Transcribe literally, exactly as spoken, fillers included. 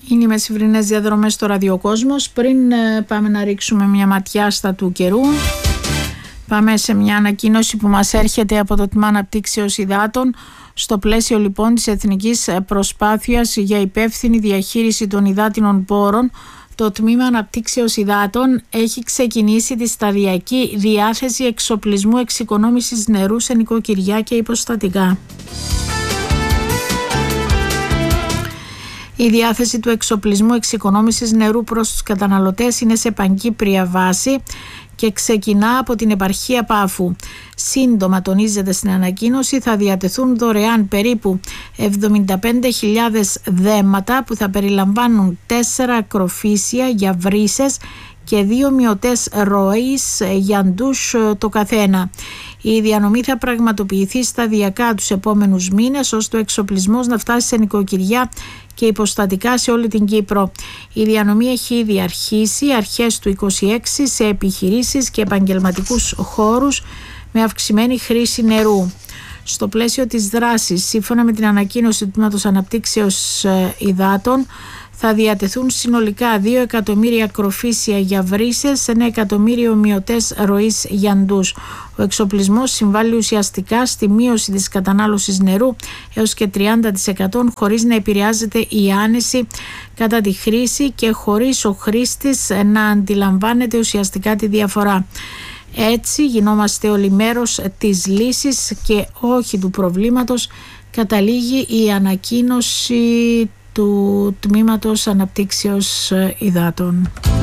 Είναι οι μεσημβρινές διαδρομές στο Ραδιοκόσμος. Πριν ε, πάμε να ρίξουμε μια ματιά στα του καιρού, πάμε σε μια ανακοίνωση που μας έρχεται από το Τμήμα Αναπτύξεως Υδάτων. Στο πλαίσιο λοιπόν της εθνικής προσπάθειας για υπεύθυνη διαχείριση των υδάτινων πόρων, το Τμήμα Αναπτύξεως Υδάτων έχει ξεκινήσει τη σταδιακή διάθεση εξοπλισμού εξοικονόμησης νερού σε νοικοκυριά και υποστατικά. Η διάθεση του εξοπλισμού εξοικονόμησης νερού προς τους καταναλωτές είναι σε πανκύπρια βάση και ξεκινά από την επαρχία Πάφου. Σύντομα, τονίζεται στην ανακοίνωση, θα διατεθούν δωρεάν περίπου εβδομήντα πέντε χιλιάδες δέματα που θα περιλαμβάνουν τέσσερα ακροφύσια για βρύσες και δύο μειωτές ροής για ντους το καθένα. Η διανομή θα πραγματοποιηθεί σταδιακά τους επόμενους μήνες, ώστε ο εξοπλισμός να φτάσει σε νοικοκυριά και υποστατικά σε όλη την Κύπρο. Η διανομή έχει ήδη αρχίσει αρχές του είκοσι έξι σε επιχειρήσεις και επαγγελματικούς χώρους με αυξημένη χρήση νερού. Στο πλαίσιο της δράσης, σύμφωνα με την ανακοίνωση του Τμήματος Αναπτύξεως Υδάτων, θα διατεθούν συνολικά δύο εκατομμύρια ακροφύσια για βρύσες, ένα εκατομμύριο μειωτές ροής για ντους. Ο εξοπλισμός συμβάλλει ουσιαστικά στη μείωση της κατανάλωσης νερού έως και τριάντα τοις εκατό, χωρίς να επηρεάζεται η άνεση κατά τη χρήση και χωρίς ο χρήστης να αντιλαμβάνεται ουσιαστικά τη διαφορά. Έτσι γινόμαστε όλοι μέρος της λύσης και όχι του προβλήματος, καταλήγει η ανακοίνωση του Τμήματος Αναπτύξεως Υδάτων.